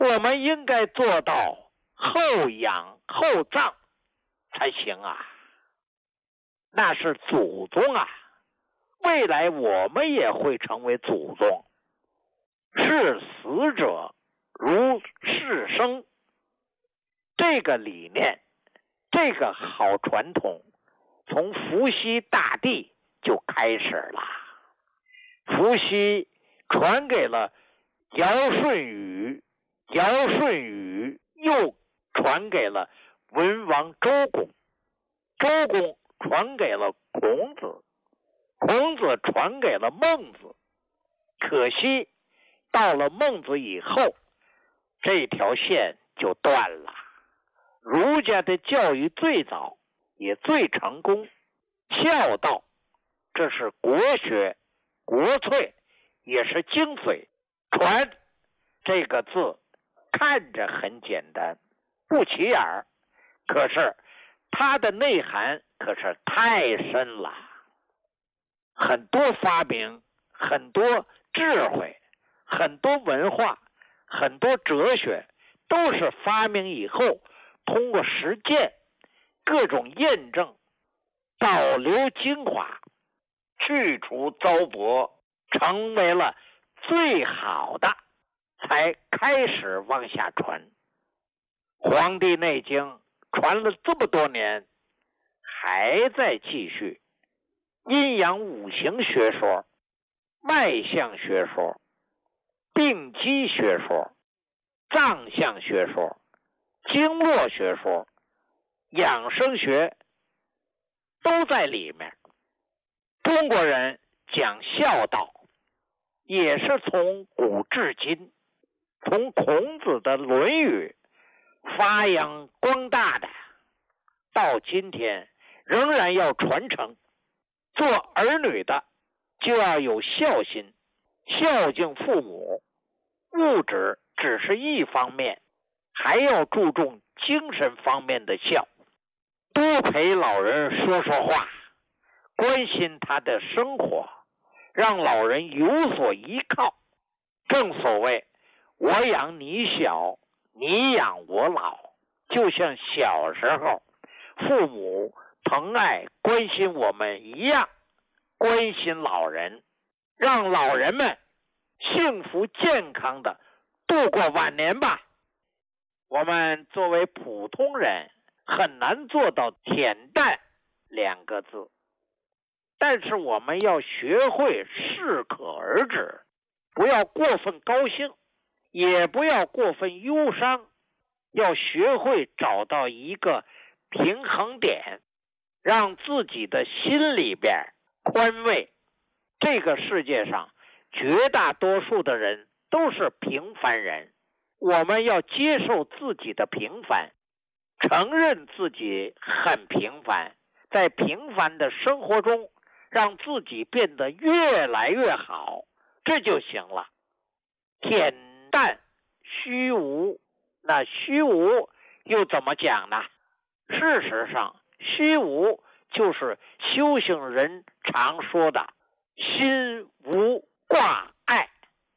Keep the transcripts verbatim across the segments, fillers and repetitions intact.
我们应该做到后仰后藏才行啊。那是祖宗啊，未来我们也会成为祖宗。视死者如视生，这个理念，这个好传统，从伏羲大帝就开始了。伏羲传给了尧舜禹，尧舜禹又传给了文王周公，周公传给了孔子，孔子传给了孟子。可惜到了孟子以后，这条线就断了。儒家的教育最早也最成功，孝道，这是国学国粹，也是精髓。传这个字看着很简单，不起眼儿，可是它的内涵可是太深了。很多发明，很多智慧，很多文化，很多哲学，都是发明以后通过实践各种验证，保留精华，去除糟粕，成为了最好的，才开始往下传。黄帝内经传了这么多年，还在继续。阴阳五行学说、脉象学说、病机学说、脏象学说、经络学说、养生学都在里面。中国人讲孝道，也是从古至今，从孔子的《论语》发扬光大的，到今天仍然要传承。做儿女的就要有孝心，孝敬父母。物质只是一方面，还要注重精神方面的孝，多陪老人说说话，关心他的生活，让老人有所依靠。正所谓我养你小，你养我老，就像小时候父母疼爱关心我们一样，关心老人，让老人们幸福健康的度过晚年吧。我们作为普通人很难做到恬淡两个字，但是我们要学会适可而止，不要过分高兴，也不要过分忧伤，要学会找到一个平衡点，让自己的心里边宽慰。这个世界上绝大多数的人都是平凡人，我们要接受自己的平凡，承认自己很平凡，在平凡的生活中让自己变得越来越好，这就行了。恬淡虚无，那虚无又怎么讲呢？事实上，虚无就是修行人常说的心无挂碍。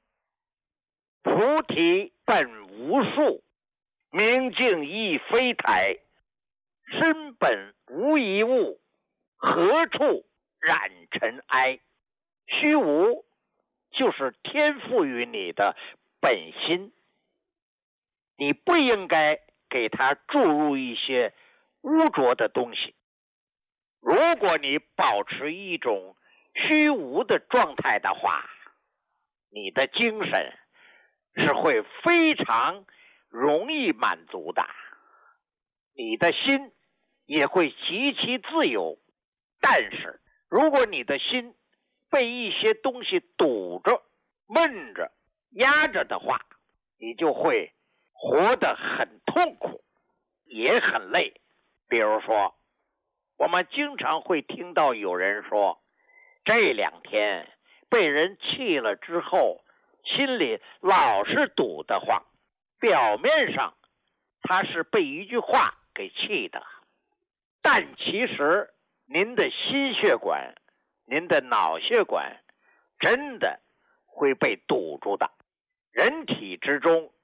菩提本无树，明镜亦非台，身本无一物，何处染尘埃。虚无就是天赋予你的本心，你不应该给它注入一些污浊的东西。如果你保持一种虚无的状态的话，你的精神是会非常容易满足的，你的心也会极其自由。但是如果你的心被一些东西堵着、闷着、压着的话，你就会活得很痛苦，也很累。比如说，我们经常会听到有人说，这两天被人气了之后，心里老是堵得慌。表面上他是被一句话给气的，但其实您的心血管、您的脑血管真的会被堵住的。人体之中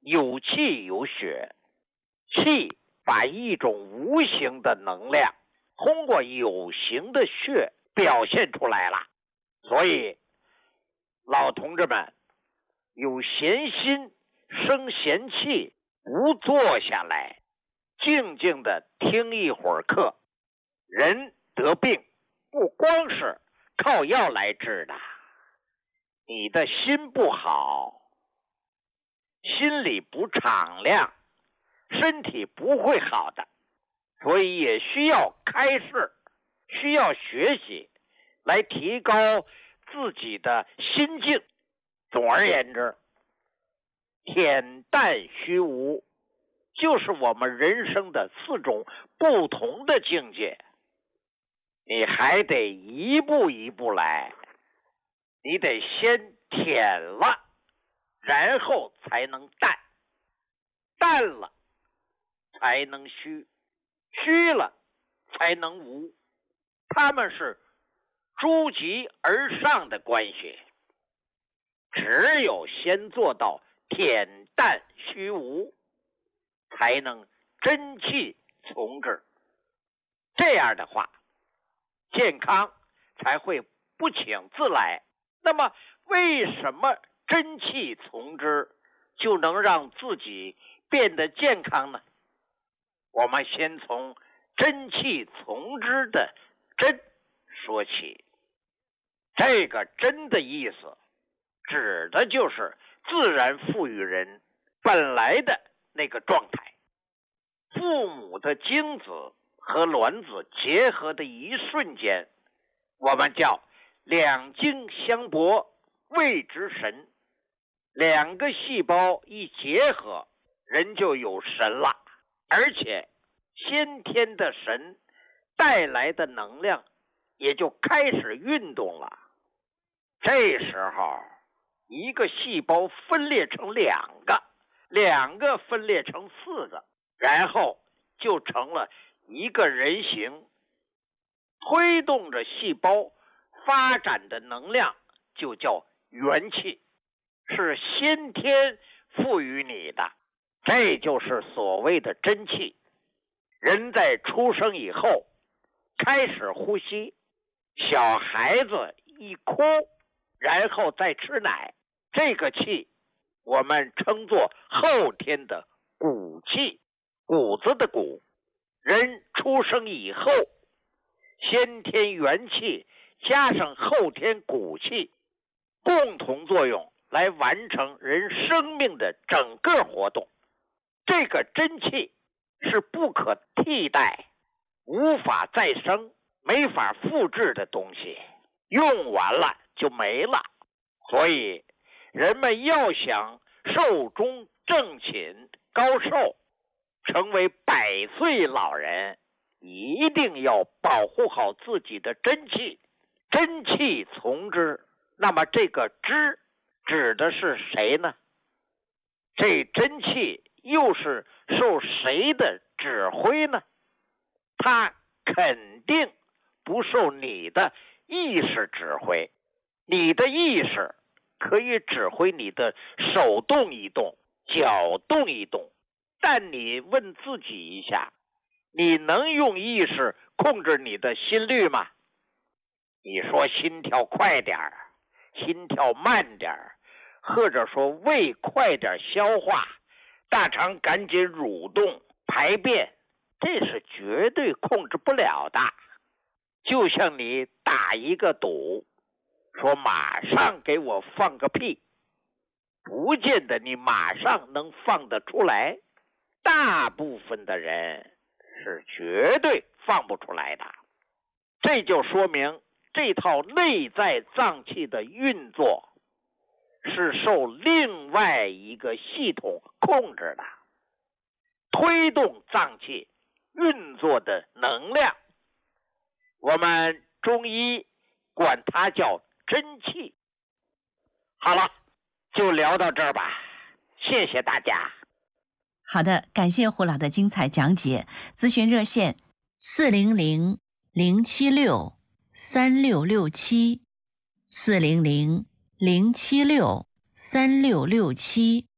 有气有血，气把一种无形的能量通过有形的血表现出来了。所以老同志们，有闲心生闲气，不坐下来静静的听一会儿课。人得病不光是靠药来治的，你的心不好，心里不敞亮，身体不会好的。所以也需要开示，需要学习来提高自己的心境。总而言之，恬淡虚无就是我们人生的四种不同的境界。你还得一步一步来，你得先恬了，然后才能淡，淡了才能虚，虚了才能无，他们是诸极而上的关系。只有先做到恬淡虚无，才能真气从之。这样的话，健康才会不请自来。那么为什么真气从之就能让自己变得健康呢？我们先从真气从之的真说起。这个真的意思指的就是自然赋予人本来的那个状态。父母的精子和卵子结合的一瞬间，我们叫两精相搏，谓之神。两个细胞一结合，人就有神了，而且先天的神带来的能量也就开始运动了。这时候一个细胞分裂成两个，两个分裂成四个，然后就成了一个人形。推动着细胞发展的能量就叫元气，是先天赋予你的，这就是所谓的真气。人在出生以后开始呼吸，小孩子一哭然后再吃奶，这个气我们称作后天的骨气，骨子的骨。人出生以后，先天元气加上后天骨气，共同作用来完成人生命的整个活动。这个真气是不可替代、无法再生、没法复制的东西，用完了就没了。所以人们要想寿终正寝、高寿，成为百岁老人，一定要保护好自己的真气。真气从之，那么这个之指的是谁呢？这真气又是受谁的指挥呢？它肯定不受你的意识指挥。你的意识可以指挥你的手动一动，脚动一动，但你问自己一下，你能用意识控制你的心率吗？你说心跳快点儿，心跳慢点儿，或者说胃快点消化，大肠赶紧蠕动排便，这是绝对控制不了的。就像你打一个赌，说马上给我放个屁，不见得你马上能放得出来。大部分的人是绝对放不出来的。这就说明这套内在脏器的运作是受另外一个系统控制的，推动脏器运作的能量，我们中医管它叫真气。好了，就聊到这儿吧，谢谢大家。 好的，感谢胡老的精彩讲解。咨询热线四零零零七六三六六七，四零零零七六三六六七。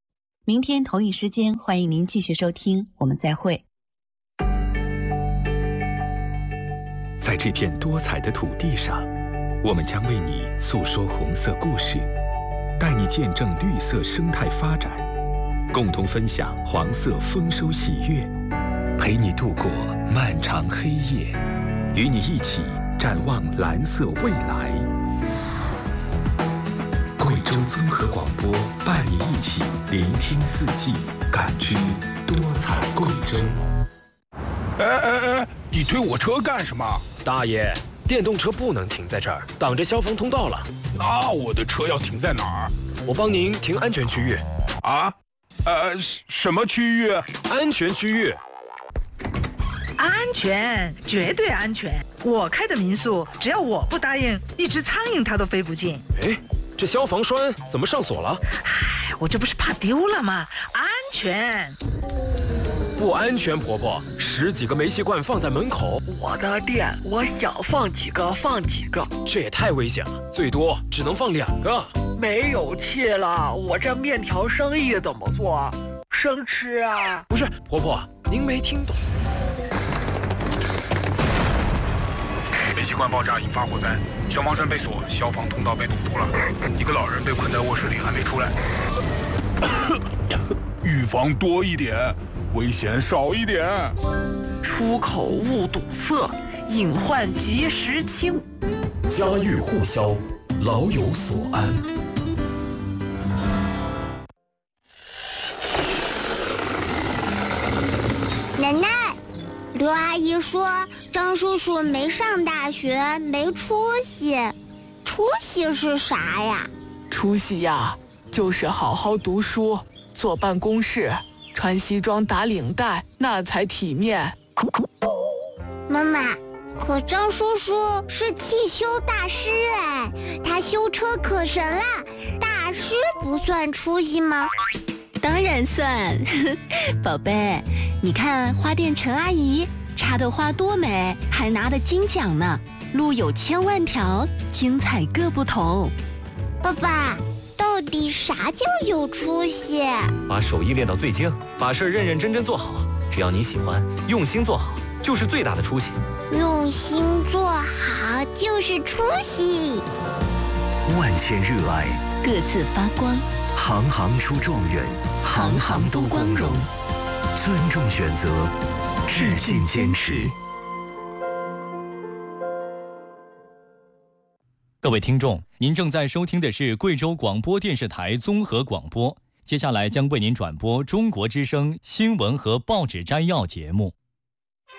明天同一时间，欢迎您继续收听，我们再会。 在这片多彩的土地上，我们将为你诉说红色故事，带你见证绿色生态发展，共同分享黄色丰收喜悦，陪你度过漫长黑夜，与你一起展望蓝色未来。贵州综合广播伴你一起聆听四季，感知多彩贵州。 哎哎哎，你推我车干什么？ 大爷，电动车不能停在这儿，挡着消防通道了。 那我的车要停在哪儿？ 我帮您停安全区域。 啊？呃，什么区域？ 安全区域。 安全，绝对安全。我开的民宿，只要我不答应，一只苍蝇它都飞不进。 哎，这消防栓怎么上锁了？ 唉，我这不是怕丢了吗？安全。 不安全，婆婆，十几个煤气罐放在门口。 我的店，我想放几个放几个， 这也太危险了，最多只能放两个。 没有气了，我这面条生意怎么做？生吃啊？ 不是，婆婆，您没听懂。 煤气罐爆炸引发火灾，消防栓被锁，消防通道被堵住了，一个老人被困在卧室里还没出来。预防多一点，危险少一点。 出口勿堵塞，隐患及时清。 家喻户晓，老有所安。 奶奶，刘阿姨说张叔叔没上大学，没出息。出息是啥呀？ 出息呀，就是好好读书，坐办公室，穿西装打领带，那才体面。 妈妈，可张叔叔是汽修大师哎，他修车可神了，大师不算出息吗？ 当然算。宝贝，你看花店陈阿姨插的花多美，还拿了金奖呢。路有千万条，精彩各不同。 爸爸，到底啥叫有出息？ 把手艺练到最精，把事认认真真做好，只要你喜欢，用心做好，就是最大的出息。 用心做好就是出息。 万千热爱， 各自发光。 行行出状元，行行都光荣。尊重选择，致敬坚持。 各位听众，您正在收听的是贵州广播电视台综合广播，接下来将为您转播中国之声新闻和报纸摘要节目。